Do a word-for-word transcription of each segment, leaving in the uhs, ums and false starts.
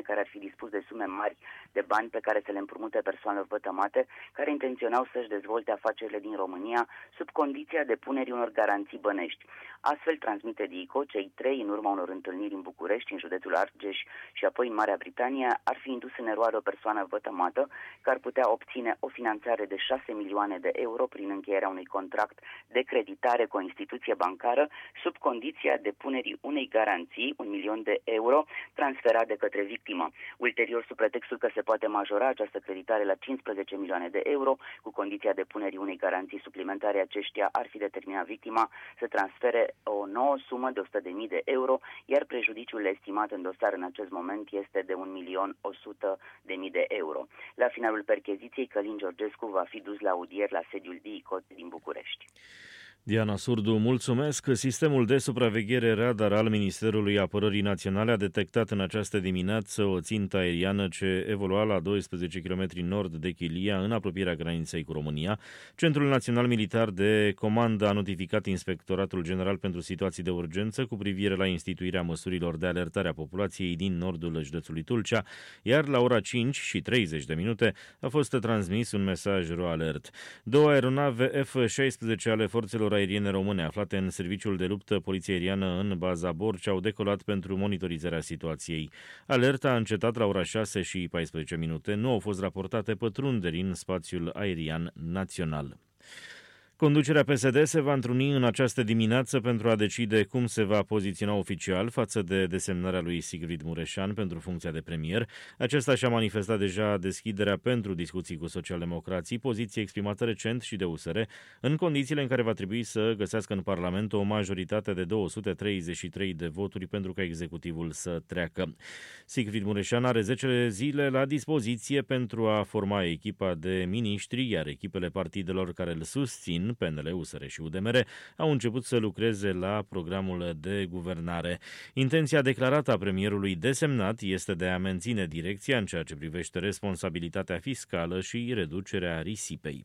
care ar fi dispus de sume mari de bani pe care să le împrumute persoanelor vătămate care intenționau să-și dezvolte afacerile din România sub condiția depunerii unor garanții bănești. Astfel, transmite DICO, cei trei, în urma unor întâlniri în București, în județul Argeș și apoi în Marea Britanie, ar fi indus în eroare o persoană vătămată care ar putea obține o finanțare de șase milioane de euro prin încheierea unui contract de creditare cu o instituție bancară sub condiția depunerii unei garanții, un milion de euro, transferat de către victimă. Ulterior, sub pretextul că se poate majora această creditare la cincisprezece milioane de euro, cu condiția depunerii unei garanții suplimentare, aceștia ar fi determinat victima să transfere o nouă sumă de o sută de mii de euro, iar prejudiciul estimat în dosar în acest moment este de un milion o sută de mii de euro. La finalul percheziției, Călin Georgescu va fi dus la audier la sediul DICO din București. Diana Surdu, mulțumesc. Sistemul de supraveghere radar al Ministerului Apărării Naționale a detectat în această dimineață o țintă aeriană ce evolua la doisprezece kilometri nord de Chilia, în apropierea graniței cu România. Centrul Național Militar de Comandă a notificat Inspectoratul General pentru Situații de Urgență cu privire la instituirea măsurilor de alertare a populației din nordul județului Tulcea, iar la ora cinci și treizeci de minute a fost transmis un mesaj RoAlert. Două aeronave F șaisprezece ale forțelor aeriene române aflate în serviciul de luptă poliție aeriană în baza Borcea au decolat pentru monitorizarea situației. Alerta a încetat la ora șase și paisprezece minute. Nu au fost raportate pătrunderi în spațiul aerian național. Conducerea P S D se va întruni în această dimineață pentru a decide cum se va poziționa oficial față de desemnarea lui Sigrid Mureșan pentru funcția de premier. Acesta și-a manifestat deja deschiderea pentru discuții cu socialdemocrații, poziție exprimată recent și de U S R, în condițiile în care va trebui să găsească în Parlament o majoritate de două sute treizeci și trei de voturi pentru ca executivul să treacă. Sigrid Mureșan are zece zile la dispoziție pentru a forma echipa de miniștri, iar echipele partidelor care îl susțin, P N L, U S R și U D M R, au început să lucreze la programul de guvernare. Intenția declarată a premierului desemnat este de a menține direcția în ceea ce privește responsabilitatea fiscală și reducerea risipei.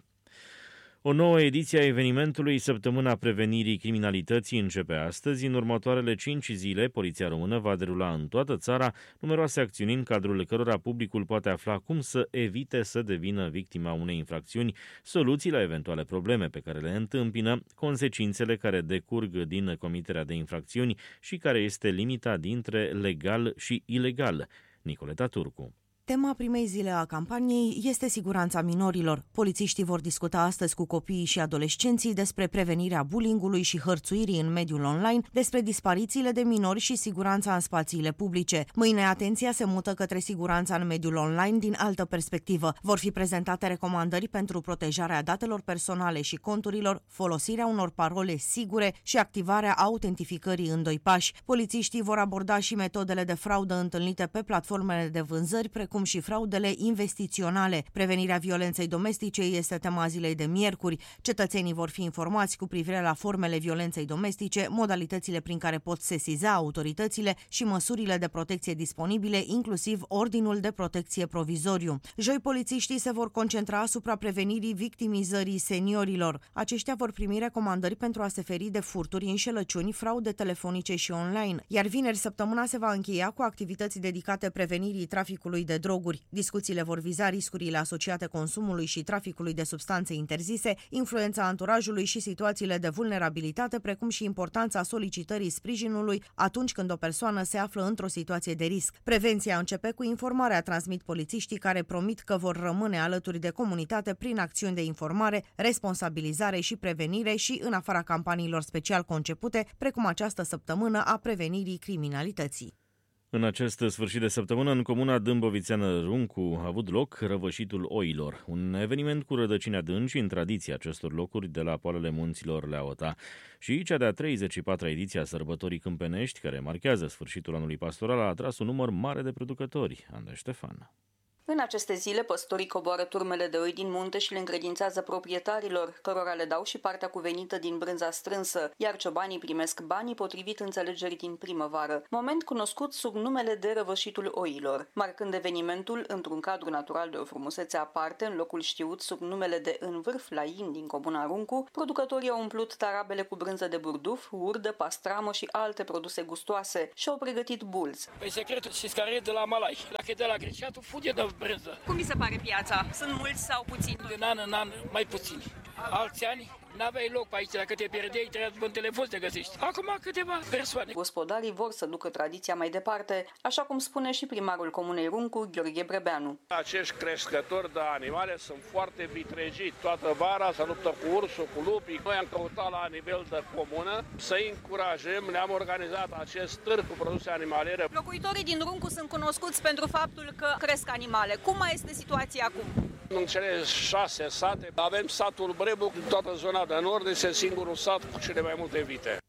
O nouă ediție a evenimentului Săptămâna Prevenirii Criminalității începe astăzi. În următoarele cinci zile, Poliția Română va derula în toată țara numeroase acțiuni în cadrul cărora publicul poate afla cum să evite să devină victima unei infracțiuni, soluții la eventuale probleme pe care le întâmpină, consecințele care decurg din comiterea de infracțiuni și care este limita dintre legal și ilegal. Nicoleta Turcu. Tema primei zile a campaniei este siguranța minorilor. Polițiștii vor discuta astăzi cu copiii și adolescenții despre prevenirea bullyingului și hărțuirii în mediul online, despre disparițiile de minori și siguranța în spațiile publice. Mâine atenția se mută către siguranța în mediul online din altă perspectivă. Vor fi prezentate recomandări pentru protejarea datelor personale și conturilor, folosirea unor parole sigure și activarea autentificării în doi pași. Polițiștii vor aborda și metodele de fraudă întâlnite pe platformele de vânzări, precum cum și fraudele investiționale. Prevenirea violenței domestice este tema zilei de miercuri. Cetățenii vor fi informați cu privire la formele violenței domestice, modalitățile prin care pot sesiza autoritățile și măsurile de protecție disponibile, inclusiv ordinul de protecție provizoriu. Joi, polițiștii se vor concentra asupra prevenirii victimizării seniorilor. Aceștia vor primi recomandări pentru a se feri de furturi, înșelăciuni, fraude telefonice și online. Iar vineri, săptămâna se va încheia cu activități dedicate prevenirii traficului de droguri. Discuțiile vor viza riscurile asociate consumului și traficului de substanțe interzise, influența anturajului și situațiile de vulnerabilitate, precum și importanța solicitării sprijinului atunci când o persoană se află într-o situație de risc. Prevenția începe cu informarea, transmit polițiștii, care promit că vor rămâne alături de comunitate prin acțiuni de informare, responsabilizare și prevenire și în afara campaniilor special concepute, precum această săptămână a prevenirii criminalității. În acest sfârșit de săptămână, în comuna Dâmbovițeană Runcu, a avut loc Răvășitul Oilor, un eveniment cu rădăcini adânci în tradiția acestor locuri de la poalele munților Leota. Și cea de-a treizeci și patra ediție a sărbătorii câmpenești, care marchează sfârșitul anului pastoral, a atras un număr mare de producători. Andrei Ștefan. În aceste zile, păstorii coboară turmele de oi din munte și le încredințează proprietarilor, cărora le dau și partea cuvenită din brânza strânsă, iar ciobanii primesc banii potrivit înțelegerii din primăvară, moment cunoscut sub numele de răvășitul oilor, marcând evenimentul într-un cadru natural de o frumusețe aparte, în locul știut sub numele de În vârf la In din comuna Runcu. Producătorii au umplut tarabele cu brânză de burduf, urdă, pastramă și alte produse gustoase și au pregătit bulți. Păi secretul știți care e de la Malai. Dacă e de la Greceatu, fuge de brânză. Cum vi se pare piața? Sunt mulți sau puțini? Din an în an mai puțini. Alți ani n-aveai loc pe aici, dacă te pierdeai, trebuia în telefon să te găsești. Acum câteva persoane. Gospodarii vor să ducă tradiția mai departe, așa cum spune și primarul comunei Runcu, Gheorghe Brebeanu. Acești crescători de animale sunt foarte vitregiți. Toată vara se luptă cu ursul, cu lupii. Noi am căutat la nivel de comună să-i încurajăm. Ne-am organizat acest târg cu produse animaliere. Locuitorii din Runcu sunt cunoscuți pentru faptul că cresc animale. Cum mai este situația acum? În cele șase sate avem satul Brebu, toată zona de nord, este singurul sat cu cele mai multe vite.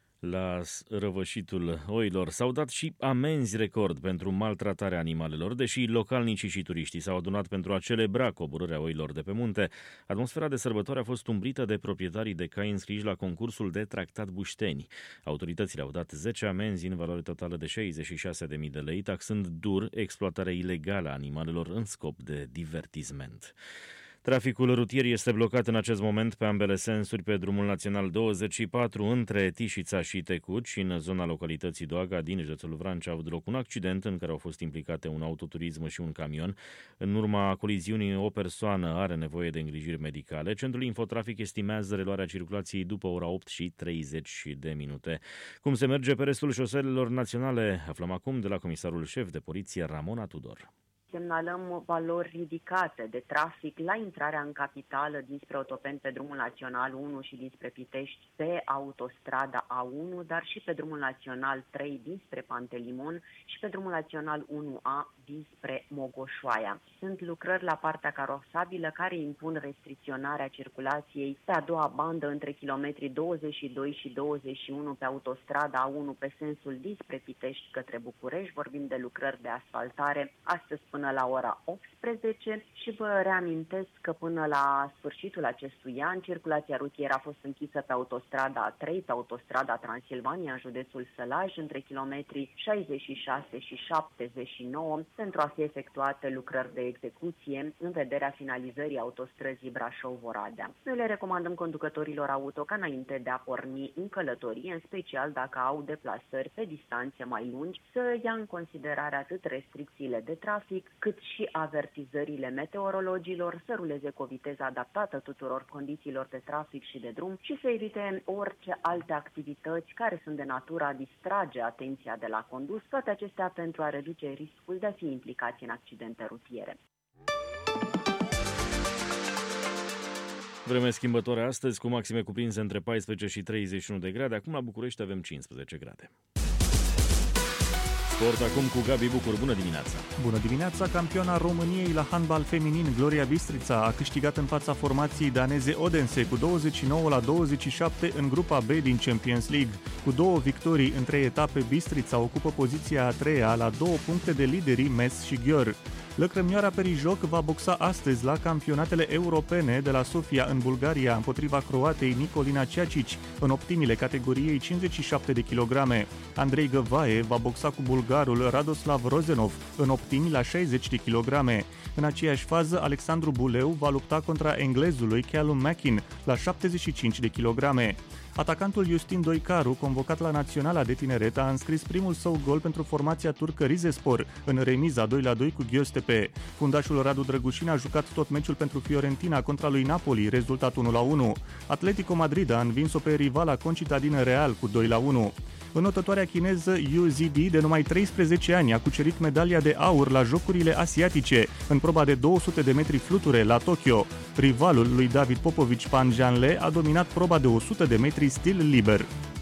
La răvășitul oilor s-au dat și amenzi record pentru maltratarea animalelor, deși localnicii și turiștii s-au adunat pentru a celebra coborârea oilor de pe munte. Atmosfera de sărbătoare a fost umbrită de proprietarii de cai înscriși la concursul de tractat Bușteni. Autoritățile au dat zece amenzi în valoare totală de șaizeci și șase de mii de lei, taxând dur exploatarea ilegală a animalelor în scop de divertisment. Traficul rutier este blocat în acest moment pe ambele sensuri pe drumul național douăzeci și patru între Tișița și Tecuci și în zona localității Doaga din județul Vrancea a avut loc un accident în care au fost implicate un autoturism și un camion. În urma coliziunii, o persoană are nevoie de îngrijiri medicale. Centrul Infotrafic estimează reluarea circulației după ora opt și treizeci de minute. Cum se merge pe restul șoselelor naționale? Aflăm acum de la comisarul șef de poliție Ramona Tudor. Semnalăm valori ridicate de trafic la intrarea în capitală dinspre Otopeni pe drumul național unu și dinspre Pitești pe autostrada A unu, dar și pe drumul național trei dinspre Pantelimon și pe drumul național unu A dinspre Mogoșoaia. Sunt lucrări la partea carosabilă care impun restricționarea circulației pe a doua bandă între kilometrii douăzeci și doi și douăzeci și unu pe autostrada A unu pe sensul dinspre Pitești către București. Vorbim de lucrări de asfaltare astăzi până la ora optsprezece și vă reamintesc că până la sfârșitul acestui an circulația rutieră a fost închisă pe autostrada A trei, pe autostrada Transilvania în județul Sălaj între kilometrii șaizeci și șase și șaptezeci și nouă pentru a fi efectuate lucrări de execuție în vederea finalizării autostrăzii Brașov-Oradea. Noi le recomandăm conducătorilor auto ca înainte de a porni în călătorie, în special dacă au deplasări pe distanțe mai lungi, să ia în considerare atât restricțiile de trafic cât și avertizările meteorologilor, să ruleze cu o viteză adaptată tuturor condițiilor de trafic și de drum și să evite orice alte activități care sunt de natură a distrage atenția de la condus, toate acestea pentru a reduce riscul de a fi implicați în accidente rutiere. Vreme schimbătoare astăzi, cu maxime cuprinse între paisprezece și treizeci și unu de grade. Acum la București avem cincisprezece grade. Sport acum cu Gabi Bucur. Bună dimineața! Bună dimineața! Campioana României la handbal feminin, Gloria Bistrița, a câștigat în fața formației daneze Odense cu douăzeci și nouă la douăzeci și șapte în grupa B din Champions League. Cu două victorii în trei etape, Bistrița ocupă poziția a treia la două puncte de liderii Metz și Győr. Lăcrămioara Perijoc va boxa astăzi la campionatele europene de la Sofia în Bulgaria împotriva croatei Nicolina Ceacici în optimile categoriei cincizeci și șapte de kilograme. Andrei Găvae va boxa cu bulgarul Radoslav Rozenov în optimi la șaizeci de kilograme. În aceeași fază, Alexandru Buleu va lupta contra englezului Callum Mackin la șaptezeci și cinci de kilograme. Atacantul Justin Doicaru, convocat la Naționala de Tineret, a înscris primul său gol pentru formația turcă Rizespor în remiza doi la doi cu Göztepe. Fundașul Radu Drăgușin a jucat tot meciul pentru Fiorentina contra lui Napoli, rezultat unu la unu. Atletico Madrid a învins-o pe rivala Concitadină Real cu doi la unu. Înotătoarea chineză Yu Zidi, de numai treisprezece ani, a cucerit medalia de aur la Jocurile Asiatice în proba de două sute de metri fluture la Tokyo. Rivalul lui David Popovici, Pan Jianle, a dominat proba de o sută de metri stil liber.